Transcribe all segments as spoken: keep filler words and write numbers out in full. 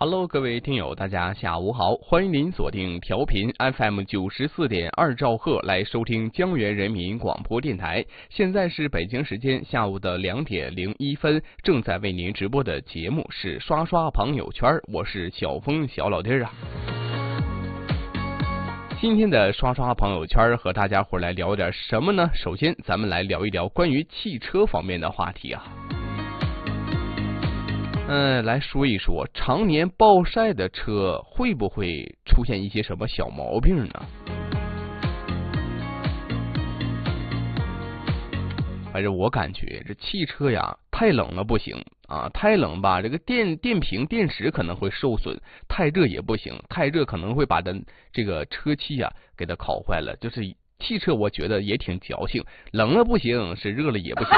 Hello， 各位听友，大家下午好，欢迎您锁定调频 F M 九十四点二兆赫来收听江源人民广播电台。现在是北京时间下午的两点零一分，正在为您直播的节目是刷刷朋友圈，我是小峰小老弟儿啊。今天的刷刷朋友圈和大家伙来聊点什么呢？首先，咱们来聊一聊关于汽车方面的话题啊。嗯，来说一说常年暴晒的车会不会出现一些什么小毛病呢？反正我感觉这汽车呀，太冷了不行啊，太冷吧，这个电电瓶电池可能会受损；太热也不行，太热可能会把它这个车漆啊给它烤坏了。就是汽车，我觉得也挺矫情，冷了不行，是热了也不行。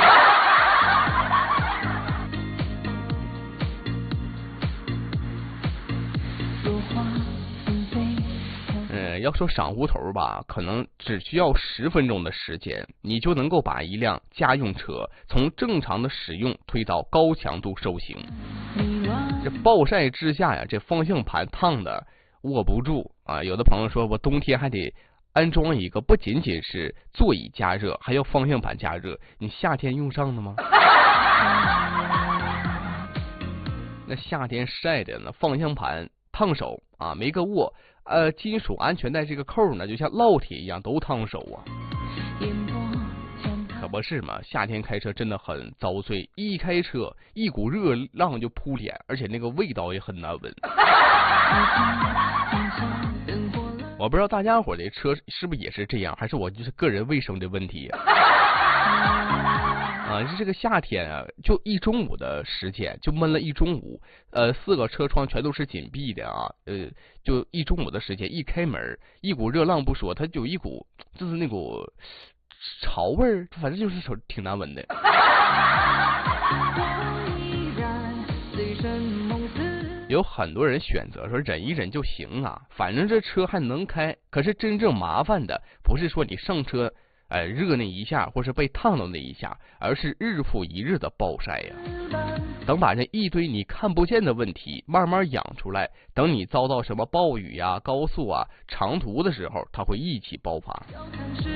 嗯，要说赏胡头吧，可能只需要十分钟的时间，你就能够把一辆家用车从正常的使用推到高强度受刑。这暴晒之下呀，这方向盘烫的握不住啊！有的朋友说我冬天还得安装一个，不仅仅是座椅加热，还要方向盘加热，你夏天用上的吗？那夏天晒的呢，方向盘烫手啊，没个握，呃，金属安全带这个扣呢，就像烙铁一样，都烫手啊。可不是嘛，夏天开车真的很遭罪，一开车一股热浪就扑脸，而且那个味道也很难闻。我不知道大家伙的车是不是也是这样，还是我就是个人卫生的问题啊？啊，是这个夏天啊，就一中午的时间就闷了一中午，呃，四个车窗全都是紧闭的啊，呃，就一中午的时间，一开门，一股热浪不说，它就一股就是那股潮味儿，反正就是挺难闻的。有很多人选择说忍一忍就行啊，反正这车还能开。可是真正麻烦的不是说你上车呃，热那一下，或是被烫到那一下，而是日复一日的暴晒呀。等把这一堆你看不见的问题慢慢养出来，等你遭到什么暴雨呀、高速啊、长途的时候，它会一起爆发。